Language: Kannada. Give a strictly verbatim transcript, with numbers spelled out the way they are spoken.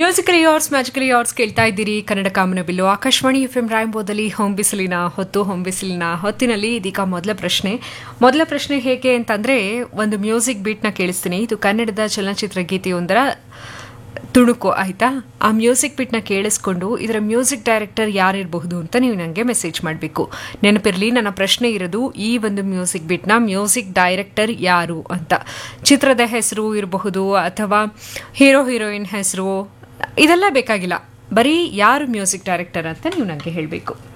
ಮ್ಯೂಸಿಕಲಿ ಯಾರ್ಸ್ ಮ್ಯಾಜಿಕಲಿ ಯಾರ್ಸ್ ಕೇಳ್ತಾ ಇದ್ದೀರಿ ಕನ್ನಡ ಕಾಮನಬಿಲ್ಲು ಆಕಾಶವಾಣಿ ಎಫ್ ಎಂ ರಾಯಂಬೋದಲ್ಲಿ ಹೋಮ್ ಬಿಸಿಲಿನ ಹೊತ್ತು ಹೋಮ್ ಬಿಸಿಲಿನ ಹೊತ್ತಿನಲ್ಲಿ ಇದೀಗ ಮೊದಲ ಪ್ರಶ್ನೆ ಮೊದಲ ಪ್ರಶ್ನೆ ಹೇಗೆ ಅಂತಂದ್ರೆ ಒಂದು ಮ್ಯೂಸಿಕ್ ಬೀಟ್ನ ಕೇಳಿಸ್ತೀನಿ. ಇದು ಕನ್ನಡದ ಚಲನಚಿತ್ರ ಗೀತೆಯೊಂದರ ತುಣುಕು ಆಯ್ತಾ. ಆ ಮ್ಯೂಸಿಕ್ ಬಿಟ್ನ ಕೇಳಿಸ್ಕೊಂಡು ಇದರ ಮ್ಯೂಸಿಕ್ ಡೈರೆಕ್ಟರ್ ಯಾರಿರಬಹುದು ಅಂತ ನೀವು ನನಗೆ ಮೆಸೇಜ್ ಮಾಡಬೇಕು. ನೆನಪಿರಲಿ, ನನ್ನ ಪ್ರಶ್ನೆ ಇರೋದು ಈ ಒಂದು ಮ್ಯೂಸಿಕ್ ಬಿಟ್ನ ಮ್ಯೂಸಿಕ್ ಡೈರೆಕ್ಟರ್ ಯಾರು ಅಂತ. ಚಿತ್ರದ ಹೆಸರು ಇರಬಹುದು ಅಥವಾ ಹೀರೋ ಹೀರೋಯಿನ್ ಹೆಸರು, ಇದೆಲ್ಲ ಬೇಕಾಗಿಲ್ಲ. ಬರೀ ಯಾರು ಮ್ಯೂಸಿಕ್ ಡೈರೆಕ್ಟರ್ ಅಂತ ನೀವು ನನಗೆ ಹೇಳಬೇಕು.